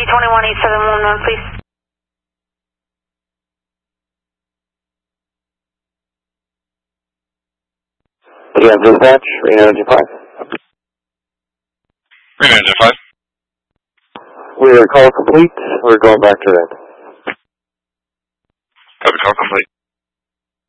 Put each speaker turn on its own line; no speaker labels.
321-8711, please.
Again, dispatch, Reno 5.
Reno 5.
We are call complete. We're going back to red.
Copy, call complete.